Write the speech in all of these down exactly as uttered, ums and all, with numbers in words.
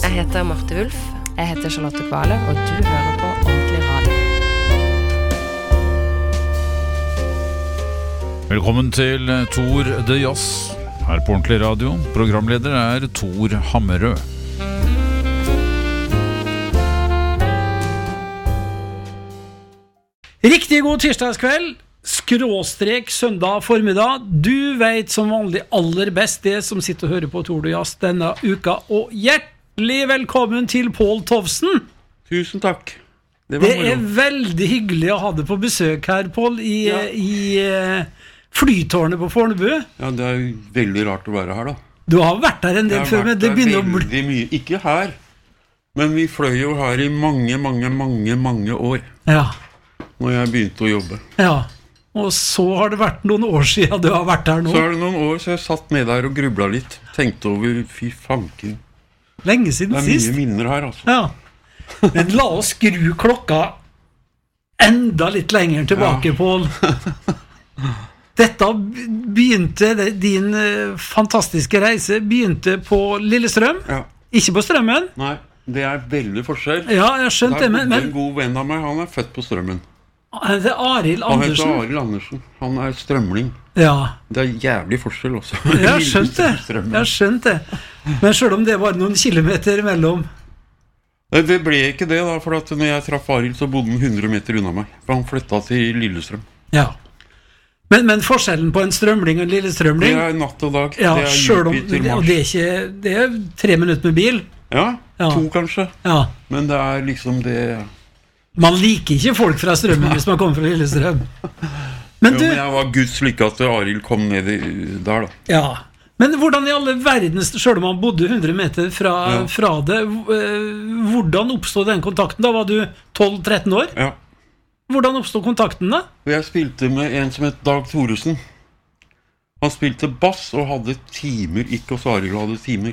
Jeg heter Marte Wulf, jeg heter Charlotte Kvale, og du hører på Ordentlig Radio. Velkommen til Tor de Jazz, her på Ordentlig Radio. Programleder er Tor Hammerød. Riktig god tirsdagskveld, skråstrek søndag formiddag. Du vet som vanlig aller best det som sitter og hører på Tor de Jazz denne uka, og hjertelig velkommen til Pål Tovsen. Tusen takk. Det, det er veldig hyggelig å ha deg på besøk her, Pål, i, ja. i uh, flytårnet på Fornebu. Ja, det er veldig rart å være her da. Du har vært her en del før, men det begynner å bli... Mye. Ikke her, men vi fløy jo her i mange, mange, mange, mange år. Ja. Når jeg begynte å jobbe. Ja, og så har det vært noen år siden du har vært her nå. Så har det noen år, så jeg satt med der og grublet litt. Tenkte over, fy fanken. Lenge siden sist. Det er sist. Mye minner her, altså. Ja. Men la oss skru klokka enda litt lenger tilbake, ja. Pål. Dette begynte, din fantastiske reise begynte på Lillestrøm. Ja. Ikke på Strømmen. Nei, det er veldig forskjell. Ja, jeg skjønte det, men... Det er en god venn av meg, han er født på Strømmen. Han heter Arild Andersen. Han heter Arild Andersen. Han er strømling. Ja. Det er jævlig forskjell også. Jeg har skjønt det. Jeg har skjønt det. Men selv om det var noen kilometer mellom... Det ble ikke det da, for at når jeg traff Arild så bodde han hundre meter unna meg. For han flyttet til Lillestrøm. Ja. Men, men forskjellen på en strømling og en lillestrømling... Det er natt og dag. Ja, det er selv om, det, og det er ikke... Det er tre minutter med bil. Ja, ja. to kanskje. Ja. Men det er liksom det... Man liker ikke folk fra Strømmen hvis man kommer fra Lillestrøm. Men du... Jo, men jeg var Guds lykke at Arild kom ned i, der da. Ja. Men hvordan i alle verdens, selv om man bodde hundre meter fra, ja. fra det, hvordan oppstod den kontakten da? Var du tolv tretten år? Ja. Hvordan oppstod kontakten da? Jeg spilte med en som het Dag Thoresen. Han spilte bass og hadde timer, ikke hos Arild hadde timer.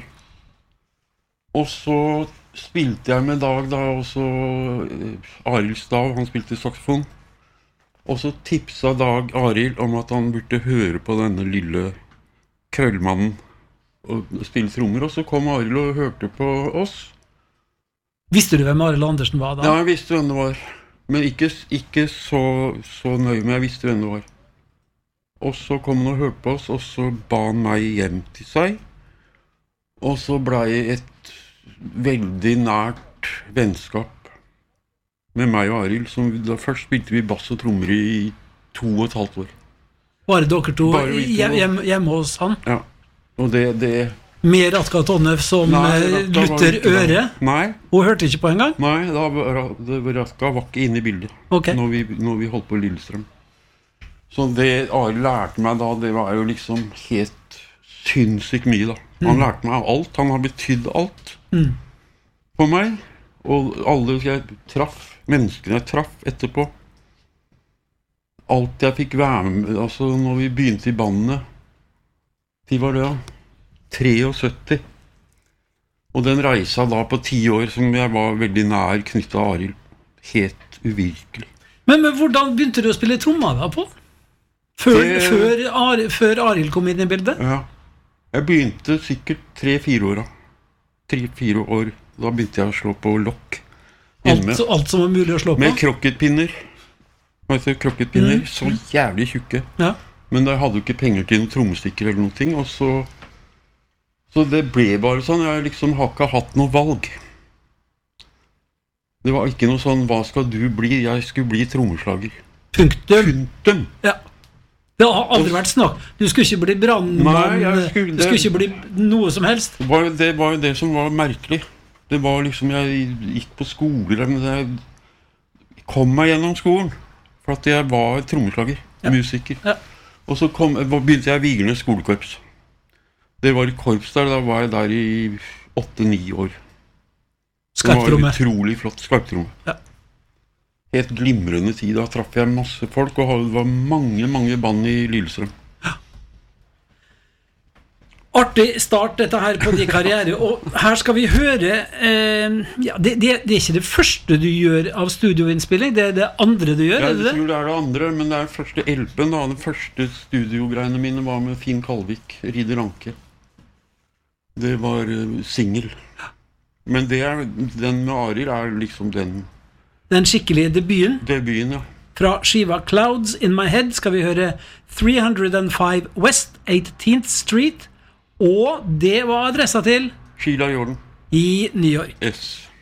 Og så spilte jeg med Dag da, og så Arild Stav, han spilte saxofon. Og så tipsa Dag Arild om at han burde høre på denne lille krøllmannen og spille trommer, og så kom Arild og hørte på oss. Visste du hvem Arild Andersen var da? Ja, jeg visste hvem det var. Men ikke, ikke så, så nøye, men jeg visste hvem det var. Og så kom han og hørte på oss, og så ba han meg hjem til seg. Og så ble jeg et veldig nært vennskap med meg og Arild. Som, da først spilte vi bass og trommer i to og et halvt år. Bare dere to hjemme hjem, hjem hos han? Ja, og det... det Med Ratka Tonnef som nei, Luther Øre? Nei. Hun hørte ikke på en gang? Nei, da, Ratka var ikke inne i bildet okay. når, vi, når vi holdt på Lillestrøm. Så det Arild lærte meg da, det var jo liksom helt sinnssykt mye da. Han mm. lærte meg alt, han har betydd alt mm. for meg. Og alle jeg traff, menneskene jeg traff etterpå. Alt jeg fikk være med, altså når vi begynte i bandene, de var det da. sytti og den reisa da på ti år som jeg var veldig nær knyttet av Arild, helt uvirkelig. Men, men hvordan begynte du å spille tromma da på? Før, det... før, Ar før Arild kom inn i bildet? Ja, jeg begynte sikkert tre-fire år tre-fire år, da begynte jeg å slå på lokk alt, alt som var mulig å slå på? Med krokketpinner altså, krokketpinner, mm. så jævlig tjukke ja. Men jeg hadde jo ikke penger til noen trommestikker eller noe ting, og så Så det ble bare sånn, jeg liksom har ikke hatt noe valg. Det var ikke noe sånn, hva skal du bli? Jeg skulle bli trommeslager. Punktum. Punktum. Ja. Det har aldri vært snakk. Du skulle ikke bli brandmann, skulle, du skulle ikke bli noe som helst. Det var, det var jo det som var merkelig. Det var liksom, jeg gikk på skoler, men jeg kom meg gjennom skolen. For at jeg var trommeslager, ja. musiker. Ja. Og så kom, begynte jeg Vigernes skolekorps. Det var i korps der, da var jeg der i åtte-ni år. Skarptromme. Det var utrolig flott, skarptromme. Ja. Helt glimrende tid, da traff jeg masse folk, og det var mange, mange band i Lillestrøm. Ja. Artig start dette her på din karriere, og her skal vi høre, eh, ja, det, det, det er ikke det første du gjør av studioinnspilling, det er det andre du gjør, ja, er det det? Jeg tror det er det andre, men det er den første L P-en da, den første studiogreiene mine var med Finn Kalvik, Ridder Anke. Det var uh, single. Men det er, den med Arild er liksom den Den skikkelige debuten. debuten, ja. Fra skiva Clouds in My Head skal vi høre three oh five West eighteenth Street, og det var adressa til Sheila Jordan. i New York. S.